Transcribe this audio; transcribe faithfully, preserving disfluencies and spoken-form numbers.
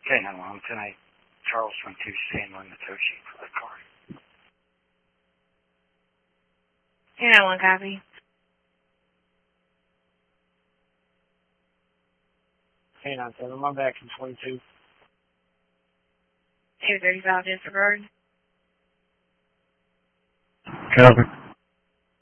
Okay, nine one one, ten eight, Charles twenty-two, Sandlin, Matoshi for the car. You know one copy. K nine seven, my back in twenty-two. two thirty-five disregard. Copy.